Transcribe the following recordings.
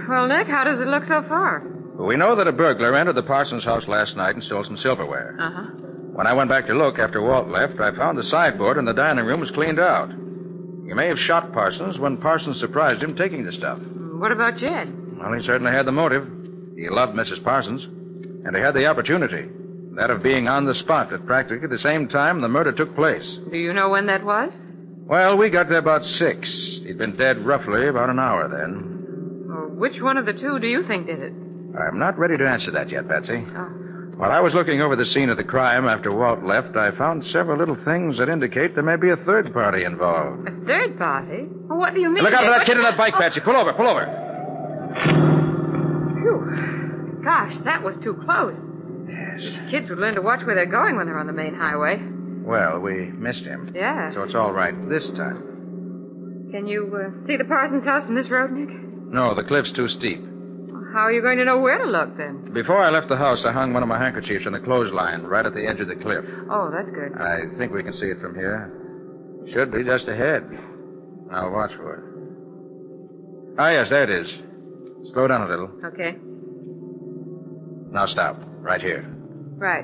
Well, Nick, how does it look so far? We know that a burglar entered the Parsons house last night and stole some silverware. Uh-huh. When I went back to look after Walt left, I found the sideboard in the dining room was cleaned out. He may have shot Parsons when Parsons surprised him taking the stuff. What about Jed? Well, he certainly had the motive. He loved Mrs. Parsons, and he had the opportunity. That of being on the spot at practically the same time the murder took place. Do you know when that was? Well, we got there about 6. He'd been dead roughly about an hour then. Well, which one of the two do you think did it? I'm not ready to answer that yet, Patsy. Oh. While I was looking over the scene of the crime after Walt left, I found several little things that indicate there may be a third party involved. A third party? Well, what do you mean? Look out for that kid in that bike, Patsy. Pull over, pull over. Phew. Gosh, that was too close. Yes. Kids would learn to watch where they're going when they're on the main highway. Well, we missed him. Yeah. So it's all right this time. Can you see the Parsons house from this road, Nick? No, the cliff's too steep. How are you going to know where to look, then? Before I left the house, I hung one of my handkerchiefs on the clothesline right at the edge of the cliff. Oh, that's good. I think we can see it from here. Should be just ahead. Now watch for it. Ah, yes, there it is. Slow down a little. Okay. Now stop. Right here. Right.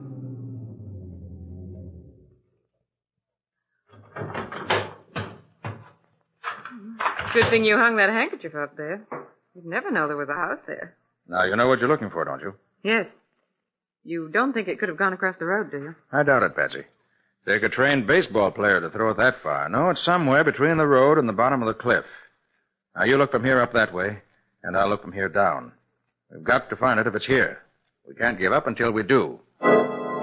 Good thing you hung that handkerchief up there. You'd never know there was a house there. Now, you know what you're looking for, don't you? Yes. You don't think it could have gone across the road, do you? I doubt it, Patsy. Take a trained baseball player to throw it that far. No, it's somewhere between the road and the bottom of the cliff. Now, you look from here up that way, and I'll look from here down. We've got to find it if it's here. We can't give up until we do.